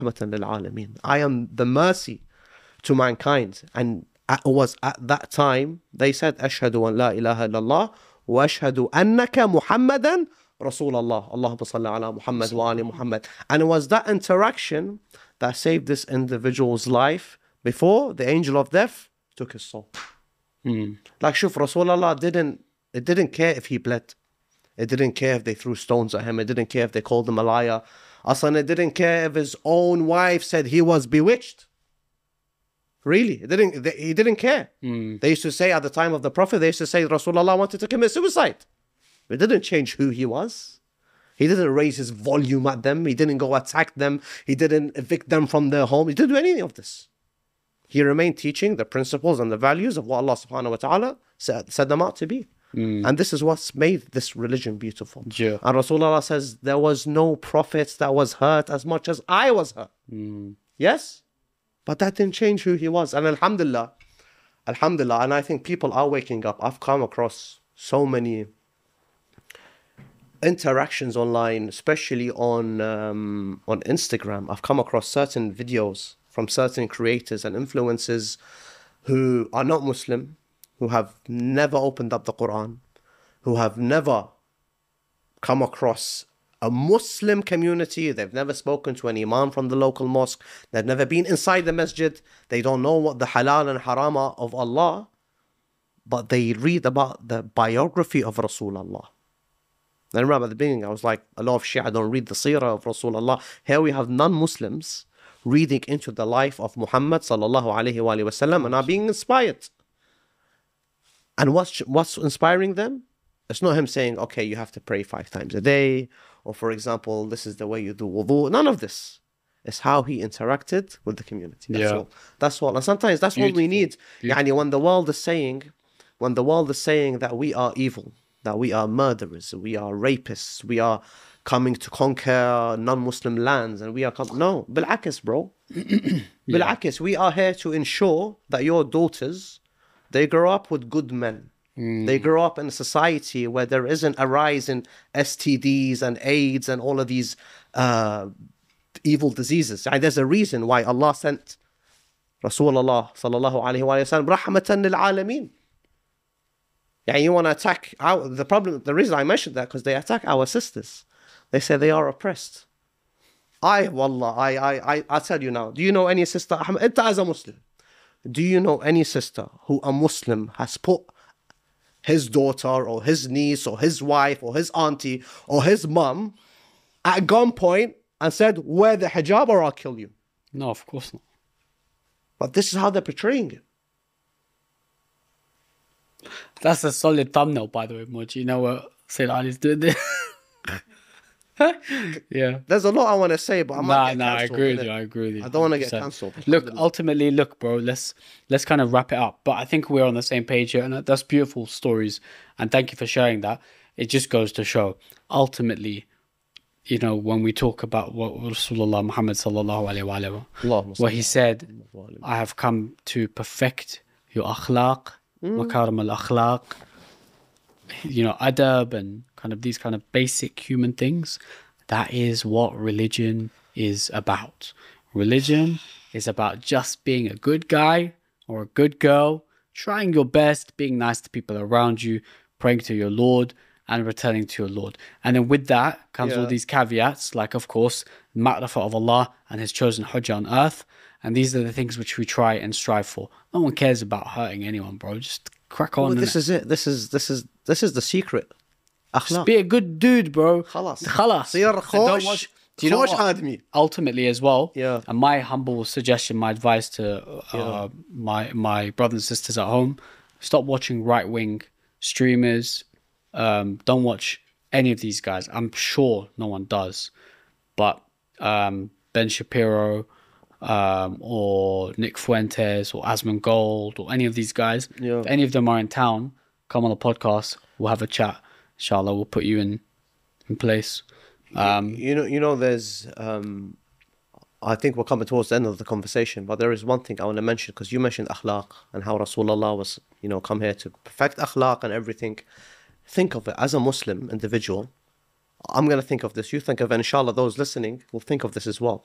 rahmatan lil alameen. I am the mercy to mankind. And it was at that time they said, Ashhadu an la ilaha illallah wa ashhadu annaka Muhammadan Rasulullah. Allahumma salli ala Muhammad wa ali Muhammad. And it was that interaction that saved this individual's life before the angel of death took his soul. Like, shuf, Rasulullah didn't care if he bled. It didn't care if they threw stones at him. It didn't care if they called him a liar. Aslan, it didn't care if his own wife said he was bewitched. Really, he didn't care. They used to say at the time of the Prophet, they used to say Rasulullah wanted to commit suicide. It didn't change who he was. He didn't raise his volume at them. He didn't go attack them. He didn't evict them from their home. He didn't do any of this. He remained teaching the principles and the values of what Allah subhanahu wa ta'ala said them out to be. And this is what's made this religion beautiful. Yeah. And Rasulullah says, there was no prophet that was hurt as much as I was hurt. Yes? But that didn't change who he was. And alhamdulillah, and I think people are waking up. I've come across so many interactions online, especially on Instagram. I've come across certain videos from certain creators and influencers who are not Muslim, who have never opened up the Quran, who have never come across a Muslim community. They've never spoken to an imam from the local mosque. They've never been inside the masjid. They don't know what the halal and haram are of Allah, but they read about the biography of Rasulullah. And remember at the beginning, I was like, a lot of Shia don't read the seerah of Rasulullah. Here we have non-Muslims reading into the life of Muhammad sallallahu alayhi wa sallam and are being inspired. And what's inspiring them? It's not him saying, okay, you have to pray 5 times a day, or for example, this is the way you do wudu. None of this. It's how he interacted with the community. That's all. That's all. And sometimes that's all we need. Yani when the world is saying that we are evil, that we are murderers, we are rapists, we are coming to conquer non-Muslim lands, and we are no, bil'akis, bro. Bil'akis, we are here to ensure that your daughters, they grow up with good men. They grow up in a society where there isn't a rise in STDs and AIDS and all of these evil diseases. And there's a reason why Allah sent Rasulullah sallallahu alaihi wasallam rahmatan lil alameen. Yeah, you want to attack the reason I mentioned that, because they attack our sisters. They say they are oppressed. I tell you now, do you know any sister, Ahmed, as a Muslim, do you know any sister who a Muslim has put his daughter or his niece or his wife or his auntie or his mum at gunpoint and said, wear the hijab or I'll kill you? No, of course not. But this is how they're portraying it. That's a solid thumbnail, by the way, Moji. You know what Sayyid Ali's doing there? Yeah. There's a lot I want to say, but I agree with you. I agree with you. I don't want to get cancelled. Look, bro, let's kind of wrap it up. But I think we're on the same page here, and that's beautiful stories. And thank you for sharing that. It just goes to show, ultimately, you know, when we talk about what Rasulullah Muhammad sallallahu alaihi wasallam, what he said, I have come to perfect your akhlaq, makaram al-akhlaq, you know, adab, and kind of these kind of basic human things. That is what religion is about. Religion is about just being a good guy or a good girl, trying your best, being nice to people around you, praying to your Lord and returning to your Lord. And then with that comes all these caveats, like, of course, ma'rifah of Allah and His chosen hujjah on earth. And these are the things which we try and strive for. No one cares about hurting anyone, bro. Just crack on. Well, this is it. This is the secret. Just be a good dude, bro. خلاص. Don't do you know what? Ultimately as well, and my humble suggestion, my advice to my brothers and sisters at home, stop watching right-wing streamers. Don't watch any of these guys. I'm sure no one does. But Ben Shapiro, or Nick Fuentes or Asmund Gold or any of these guys, if any of them are in town, come on the podcast, we'll have a chat. Inshallah, we'll put you in place. You know there's I think we're coming towards the end of the conversation, but there is one thing I want to mention, because you mentioned akhlaq and how Rasulullah was, you know, come here to perfect akhlaq and everything. Think of it as a Muslim individual. I'm going to think of this. You think of it. Inshallah, those listening will think of this as well.